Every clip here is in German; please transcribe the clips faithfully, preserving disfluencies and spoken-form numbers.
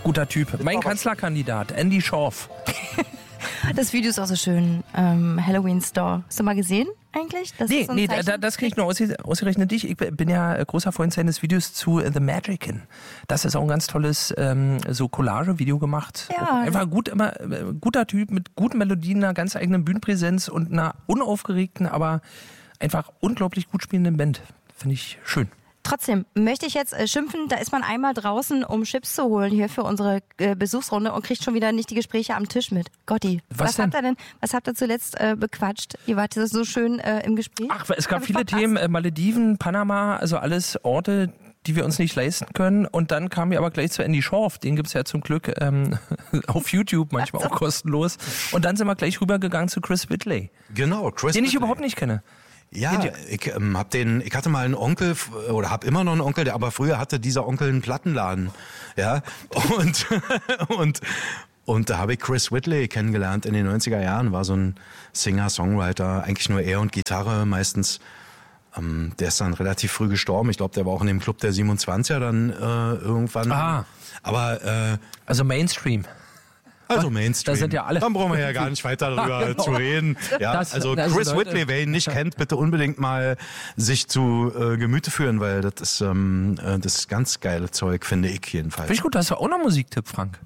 Guter Typ. Mein Kanzlerkandidat, Andy Schorf. Das Video ist auch so schön. Ähm, Halloween Store. Hast du mal gesehen eigentlich? Das nee, ist so ein nee da, das kriege ich nur ausge- ausgerechnet dich. Ich bin ja großer Freund seines Videos zu The Magician. Das ist auch ein ganz tolles ähm, so Collage-Video gemacht. Ja. Einfach gut, immer äh, guter Typ mit guten Melodien, einer ganz eigenen Bühnenpräsenz und einer unaufgeregten, aber einfach unglaublich gut spielenden Band. Finde ich schön. Trotzdem möchte ich jetzt äh, schimpfen, da ist man einmal draußen, um Chips zu holen hier für unsere äh, Besuchsrunde und kriegt schon wieder nicht die Gespräche am Tisch mit. Gotti, Was was, denn? habt ihr denn, was habt ihr zuletzt äh, bequatscht? Ihr wart ja so schön äh, im Gespräch. Ach, es gab Hab ich viele verpasst? Themen, äh, Malediven, Panama, also alles Orte, die wir uns nicht leisten können. Und dann kamen wir aber gleich zu Andy Schorf, den gibt's ja zum Glück ähm, auf YouTube, manchmal auch kostenlos. Und dann sind wir gleich rübergegangen zu Chris Whitley, Genau, Chris den ich Whitley. überhaupt nicht kenne. Ja, ich ähm, hab den, ich hatte mal einen Onkel f- oder hab immer noch einen Onkel, der aber früher hatte dieser Onkel einen Plattenladen, ja und und und da habe ich Chris Whitley kennengelernt in den neunziger Jahren, war so ein Singer-Songwriter, eigentlich nur er und Gitarre meistens. Ähm, der ist dann relativ früh gestorben. Ich glaube, der war auch in dem Club der siebenundzwanziger dann äh, irgendwann. Ah. Aber äh, Also Mainstream. also Mainstream. Da sind ja alle. Dann brauchen wir ja gar nicht weiter darüber Ah, genau. zu reden. Ja, Das- also also Chris Leute- Whitley, wer ihn nicht kennt, bitte unbedingt mal sich zu äh, Gemüte führen, weil das ist ähm, äh, das ist ganz geile Zeug, finde ich jedenfalls. Finde ich gut, hast du auch noch Musiktipp, Frank?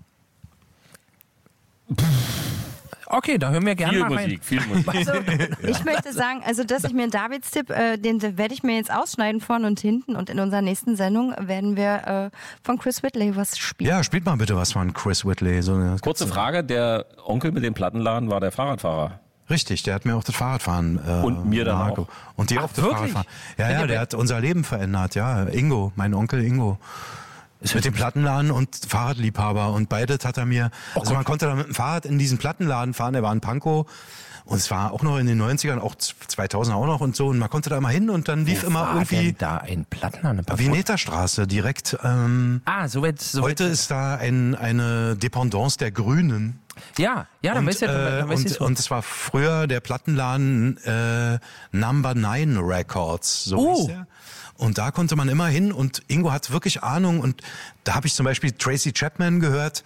Okay, da hören wir gerne Viel mal rein. Musik, viel Musik. Also, ich möchte sagen, also dass ich mir einen Davids-Tipp, äh, den werde ich mir jetzt ausschneiden vorne und hinten und in unserer nächsten Sendung werden wir äh, von Chris Whitley was spielen. Ja, spielt mal bitte was von Chris Whitley. So eine Kurze Frage, der Onkel mit dem Plattenladen war der Fahrradfahrer. Richtig, der hat mir auch das Fahrradfahren äh, Und mir dann nahegebracht. Und dir Ach, auch das wirklich? Fahrradfahren. Ja, Hat ja, der- der hat unser Leben verändert, ja. Ingo, mein Onkel Ingo. Ist mit dem Plattenladen und Fahrradliebhaber und beides hat er mir, also man konnte da mit dem Fahrrad in diesen Plattenladen fahren, der war in Pankow und es war auch noch in den neunzigern, auch zweitausend auch noch und so und man konnte da immer hin und dann lief Wo immer war irgendwie denn da ein Plattenladen? Veneterstraße direkt, ähm, Ah, so weit. So heute weit. ist da ein, eine Dependance der Grünen. Ja, ja, dann Und, weißt du ja, äh, dann weißt und, du so. und es war früher der Plattenladen äh, Number Nine Records, so Oh. hieß der. Und da konnte man immer hin und Ingo hat wirklich Ahnung und da habe ich zum Beispiel Tracy Chapman gehört,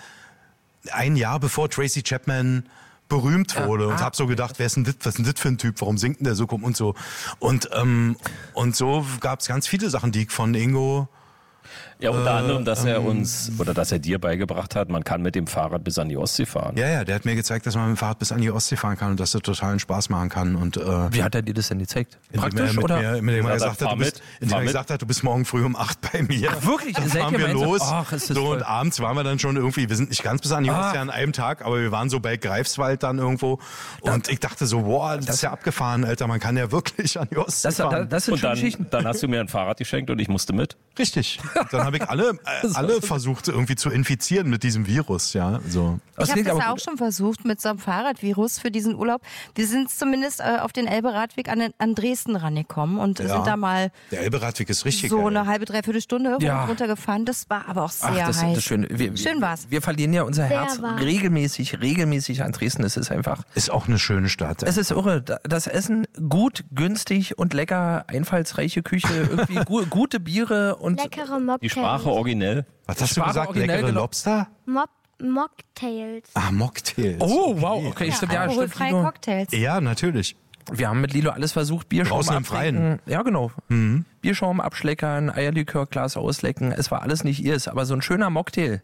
ein Jahr bevor Tracy Chapman berühmt wurde Ja. und Ah. habe so gedacht, wer ist denn das, was ist denn das für ein Typ, warum singt denn der so rum und so. Und, ähm, und so gab es ganz viele Sachen, die ich von Ingo Ja, unter anderem, dass er uns oder dass er dir beigebracht hat, man kann mit dem Fahrrad bis an die Ostsee fahren. Ja, ja, der hat mir gezeigt, dass man mit dem Fahrrad bis an die Ostsee fahren kann und dass das totalen Spaß machen kann. Und, äh, Wie hat er dir das denn gezeigt? indem er Praktisch, mit oder? Mir, mit dem er Sagt er, gesagt hat, fahr du bist, mit, indem fahr er mit. gesagt hat, du bist morgen früh um acht bei mir. Ach, wirklich? Dann Seid fahren ihr wir gemeinsam? los. Ach, ist das so, toll. und abends waren wir dann schon irgendwie, wir sind nicht ganz bis an die Ah. Ostsee an einem Tag, aber wir waren so bei Greifswald dann irgendwo. Und ich dachte so, boah, das, ist ja abgefahren, Alter, man kann ja wirklich an die Ostsee Das, das, fahren. das sind Und schon dann, Geschichten. dann hast du mir ein Fahrrad geschenkt und ich musste mit. Richtig. Dann habe ich alle, äh, alle versucht irgendwie zu infizieren mit diesem Virus, ja, so. Das Ich habe klingt das aber ja auch gut. schon versucht mit so einem Fahrradvirus für diesen Urlaub. Wir sind zumindest äh, auf den Elbe-Radweg an, an Dresden rangekommen und Ja. sind da mal Der Elbe-Radweg ist richtig so geil. eine halbe, dreiviertel Stunde Ja. runtergefahren. Das war aber auch sehr Ach, das, heiß. das ist schön. Wir, Schön war's. Wir verlieren ja unser Herz warm. regelmäßig, regelmäßig an Dresden. Es ist einfach, Ist auch eine schöne Stadt. es ist irre. Das Essen gut, günstig und lecker, einfallsreiche Küche, irgendwie gu gute Biere und Leckere Mocktails. Die Sprache originell. Was hast du Sprache gesagt? originell, Leckere genau. Lobster? Mock Mocktails. Ah, Mocktails. Oh, wow, okay, stimmt, ja, stimmt. Alkoholfreie Lilo. Cocktails. Ja, natürlich. Wir haben mit Lilo alles versucht, Bierschaum Draußen im ablecken. Ja, genau. Bierschaum abschleckern, Eierlikörglas auslecken, es war alles nicht ihrs, aber so ein schöner Mocktail.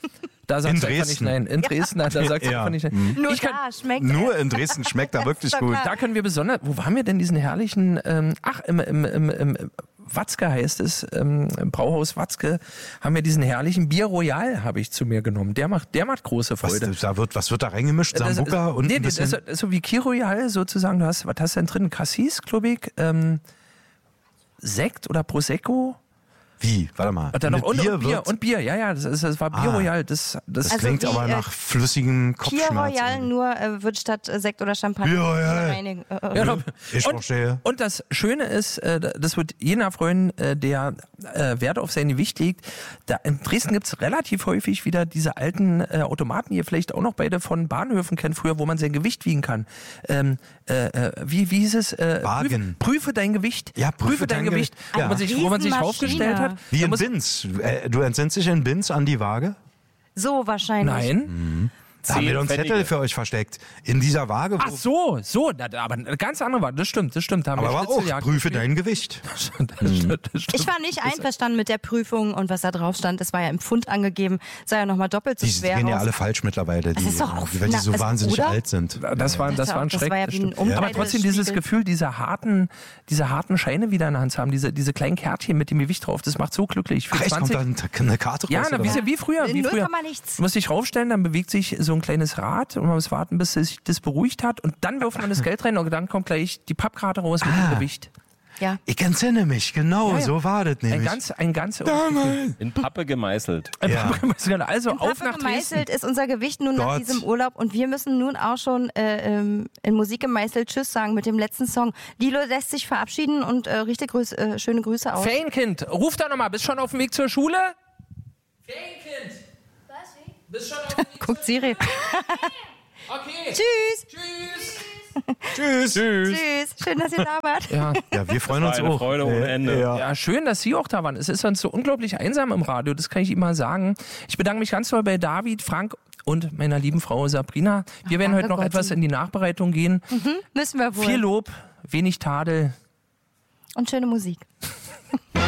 Da sagt In sie einfach nicht Dresden. nein. In Dresden, da sagt sie Ja. einfach nicht nein. Nur Ich kann, da schmeckt Nur es. in Dresden schmeckt er wirklich doch gut. klar. da können wir besonders, wo waren wir denn diesen herrlichen, ähm, ach, im, im, im, im Watzke heißt es, ähm, im Brauhaus Watzke, haben wir diesen herrlichen Bier Royal, habe ich zu mir genommen. Der macht, der macht große Was, Freude. da wird, was wird da reingemischt? Das- Sambuca und nee, ein das bisschen... ist, das ist so wie Kir Royal sozusagen. Du hast, was hast du denn drin? Cassis, glaube ich, ähm, Sekt oder Prosecco? Wie? Warte mal. Und dann noch Mit und, Bier und Bier wird- und Bier. Ja, ja, das, ist, das war Bier Ah. Royal. Das, das Das Also klingt wie, aber äh, nach flüssigem Kier Kopfschmerz. Royal nur äh, wird statt äh, Sekt oder Champagner. Bier Royal. Reinigen. Äh, äh, Ja, genau. Ich und, verstehe. und das Schöne ist, äh, das wird jener freuen, äh, der äh, Wert auf sein Gewicht legt. Da, in Dresden gibt's relativ häufig wieder diese alten äh, Automaten, die ihr vielleicht auch noch beide von Bahnhöfen kennt, früher, wo man sein Gewicht wiegen kann. Ähm, äh, äh, wie, wie hieß es? Äh, Wagen. Prüf, prüfe dein Gewicht. Ja, prüfe dein, dein Gewicht. Gewicht. Ja. Wo man sich, wo man sich Riesenmaschine. aufgestellt hat. Wie Da in muss- Binz. Äh, Du entsinnst dich in Binz an die Waage? So wahrscheinlich. Nein. Da haben wir doch einen Pfennige. Zettel für euch versteckt. In dieser Waage. Wo, Ach so, so, na, aber eine ganz andere war. Das stimmt, das stimmt. Da haben aber wir war auch, Schnitzeljagd prüfe gespielt. dein Gewicht. Das stimmt, das stimmt. Ich war nicht einverstanden mit der Prüfung und was da drauf stand. Das war ja im Pfund angegeben. Sah ja nochmal doppelt so Die schwer gehen ja aus. alle falsch mittlerweile, die, ist doch auch- weil die na, so also, wahnsinnig oder? alt sind. Das war, das Das war ein das Schreck. war ja das wie ein stimmt. Aber trotzdem dieses Umkleidespiegel. Gefühl, diese harten, diese harten Scheine wieder in der Hand zu haben, diese, diese kleinen Kärtchen mit dem Gewicht drauf, das macht so glücklich. Für Ach, echt, kommt zwanzig da eine Karte raus? Ja, na, oder wie, was? wie früher. Wie Null früher. Komma nichts. Du musst dich raufstellen, dann bewegt sich so ein kleines Rad und man muss warten, bis sich das beruhigt hat und dann wirft man das Geld rein und dann kommt gleich die Pappkarte raus mit dem Gewicht. Ja. Ich entsinne mich, genau, Ja, ja. so war das Ein nämlich. ganz, ein ganz Damals. In Pappe gemeißelt. Ja. Also auf Pappe nach Dresden. gemeißelt ist unser Gewicht nun nach Gott. diesem Urlaub und wir müssen nun auch schon äh, ähm, in Musik gemeißelt Tschüss sagen mit dem letzten Song. Lilo lässt sich verabschieden und äh, richtig grüß, äh, schöne Grüße aus. Feenkind, ruf da nochmal, bist schon auf dem Weg zur Schule? Feenkind! Was? Wie? Bist schon auf dem Weg Guckt Siri. Okay. Tschüss. Tschüss. Tschüss. Tschüss. Schön, dass ihr da wart. Ja. Ja, wir freuen war uns eine auch. Freude ohne Ende. Ja. Ja, schön, dass Sie auch da waren. Es ist sonst so unglaublich einsam im Radio, das kann ich Ihnen mal sagen. Ich bedanke mich ganz doll bei David, Frank und meiner lieben Frau Sabrina. Wir werden danke, heute noch Gotti. etwas in die Nachbereitung gehen. Müssen wir wohl. Viel Lob, wenig Tadel. Und schöne Musik.